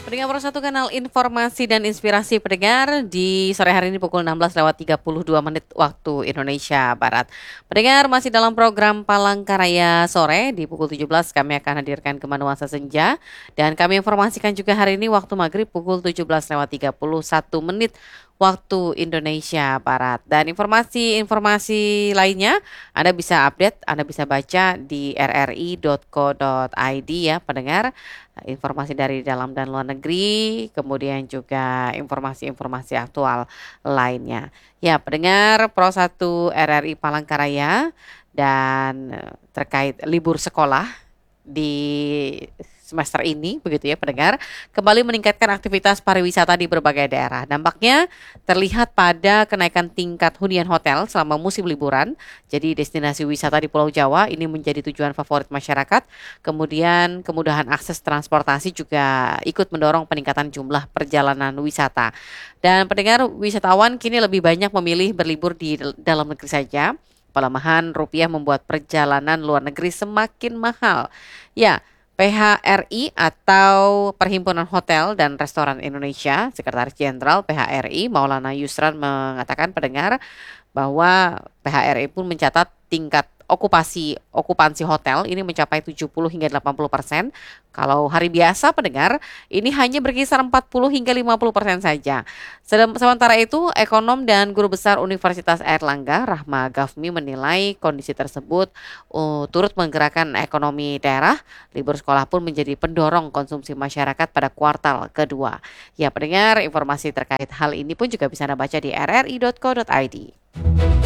Pendengar Pro 1 Kanal Informasi dan Inspirasi pendengar di sore hari ini pukul 16:32 waktu Indonesia Barat. Pendengar masih dalam program Palangkaraya sore di pukul 17 kami akan hadirkan Kemanuansa Senja dan kami informasikan juga hari ini waktu maghrib pukul 17:31 waktu Indonesia Barat. Dan informasi-informasi lainnya Anda bisa update, Anda bisa baca di rri.co.id ya pendengar. Informasi dari dalam dan luar negeri, kemudian juga informasi-informasi aktual lainnya. Ya, pendengar Pro 1 RRI Palangkaraya dan terkait libur sekolah di semester ini, begitu ya pendengar, kembali meningkatkan aktivitas pariwisata di berbagai daerah. Dampaknya terlihat pada kenaikan tingkat hunian hotel selama musim liburan. Jadi destinasi wisata di Pulau Jawa ini menjadi tujuan favorit masyarakat. Kemudian kemudahan akses transportasi juga ikut mendorong peningkatan jumlah perjalanan wisata. Dan pendengar, wisatawan kini lebih banyak memilih berlibur di dalam negeri saja. Pelemahan rupiah membuat perjalanan luar negeri semakin mahal. Ya, PHRI atau Perhimpunan Hotel dan Restoran Indonesia, Sekretaris Jenderal PHRI Maulana Yusran mengatakan pendengar bahwa PHRI pun mencatat tingkat okupansi hotel ini mencapai 70 hingga 80%. Kalau hari biasa pendengar ini hanya berkisar 40 hingga 50% saja. Sementara itu, ekonom dan guru besar Universitas Airlangga Rahma Gafmi menilai kondisi tersebut turut menggerakkan ekonomi daerah. Libur sekolah pun menjadi pendorong konsumsi masyarakat pada kuartal kedua. Ya pendengar, informasi terkait hal ini pun juga bisa Anda baca di rri.co.id.